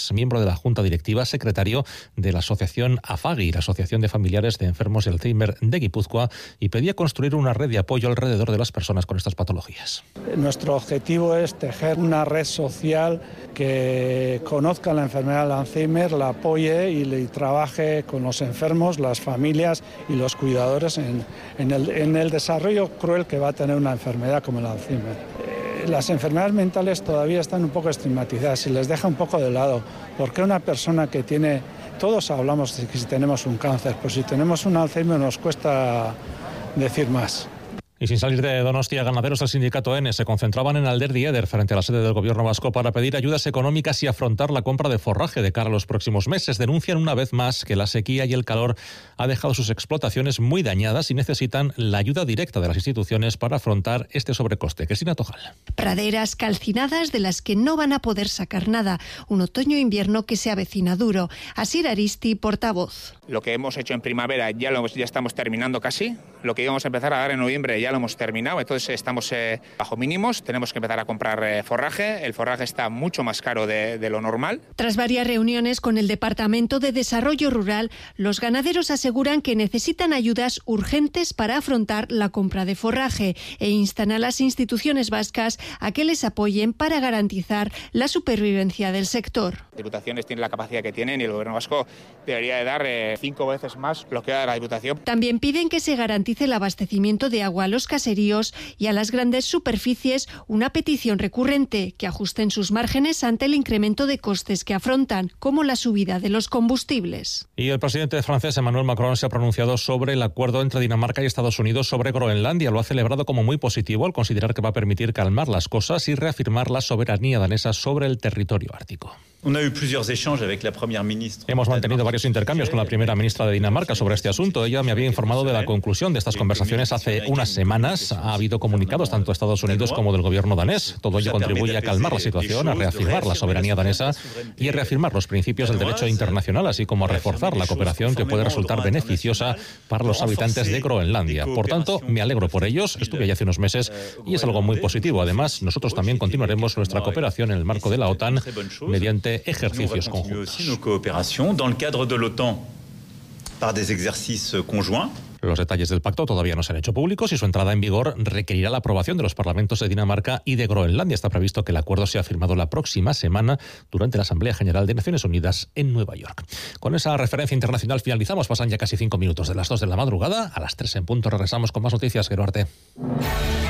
es miembro de la Junta Directiva, secretario de la asociación AFAGI, la Asociación de Familiares de Enfermos de Alzheimer de Guipúzcoa, y pedía construir una red de apoyo alrededor de las personas con estas patologías. Nuestro objetivo es tejer una red social que conozca la enfermedad de Alzheimer, la apoye y trabaje con los enfermos, las familias y los cuidadores en el desarrollo cruel que va a tener una enfermedad como el Alzheimer. Las enfermedades mentales todavía están un poco estigmatizadas, se les deja un poco de lado. Porque una persona que tiene... Todos hablamos de que si tenemos un cáncer, pues si tenemos un Alzheimer nos cuesta decir más. Y sin salir de Donostia, ganaderos del sindicato ENE se concentraban en Alderdi Eder frente a la sede del gobierno vasco para pedir ayudas económicas y afrontar la compra de forraje de cara a los próximos meses. Denuncian una vez más que la sequía y el calor ha dejado sus explotaciones muy dañadas y necesitan la ayuda directa de las instituciones para afrontar este sobrecoste. Cristina Tojal. Praderas calcinadas de las que no van a poder sacar nada. Un otoño-invierno que se avecina duro. Asier Aristi, portavoz. Lo que hemos hecho en primavera ya estamos terminando casi. Lo que íbamos a empezar a dar en noviembre ya lo hemos terminado. Entonces estamos bajo mínimos. Tenemos que empezar a comprar forraje. El forraje está mucho más caro de lo normal. Tras varias reuniones con el Departamento de Desarrollo Rural, los ganaderos aseguran que necesitan ayudas urgentes para afrontar la compra de forraje e instan a las instituciones vascas a que les apoyen para garantizar la supervivencia del sector. Las diputaciones tienen la capacidad que tienen y el gobierno vasco debería de dar 5 veces más lo que da la diputación. También piden que se garantice el abastecimiento de agua a los caseríos y a las grandes superficies, una petición recurrente, que ajusten sus márgenes ante el incremento de costes que afrontan, como la subida de los combustibles. Y el presidente francés Emmanuel Macron se ha pronunciado sobre el acuerdo entre Dinamarca y Estados Unidos sobre Groenlandia. Lo ha celebrado como muy positivo al considerar que va a permitir calmar las cosas y reafirmar la soberanía danesa sobre el territorio ártico. Hemos mantenido varios intercambios con la primera ministra de Dinamarca sobre este asunto. Ella me había informado de la conclusión de estas conversaciones hace unas semanas. Ha habido comunicados tanto de Estados Unidos como del gobierno danés. Todo ello contribuye a calmar la situación, a reafirmar la soberanía danesa y a reafirmar los principios del derecho internacional, así como a reforzar la cooperación que puede resultar beneficiosa para los habitantes de Groenlandia. Por tanto, me alegro por ellos. Estuve allí hace unos meses y es algo muy positivo. Además, nosotros también continuaremos nuestra cooperación en el marco de la OTAN mediante ejercicios conjuntos. Los detalles del pacto todavía no se han hecho públicos y su entrada en vigor requerirá la aprobación de los parlamentos de Dinamarca y de Groenlandia. Está previsto que el acuerdo sea firmado la próxima semana durante la Asamblea General de Naciones Unidas en Nueva York. Con esa referencia internacional finalizamos. Pasan ya casi 5 minutos de las 2 de la madrugada. A las 3 en punto regresamos con más noticias. Geruarte.